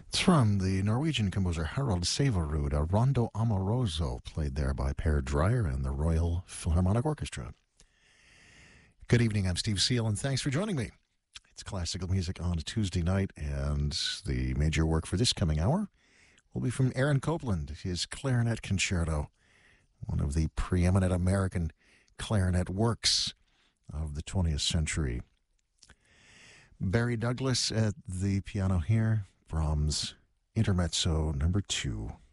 It's from the Norwegian composer Harald Severud, a Rondo Amoroso, played there by Per Dreyer and the Royal Philharmonic Orchestra. Good evening, I'm Steve Seal, and thanks for joining me. It's classical music on a Tuesday night, and the major work for this coming hour will be from Aaron Copland, his Clarinet Concerto, one of the preeminent American clarinet works of the 20th century. Barry Douglas at the piano here, Brahms Intermezzo number 2.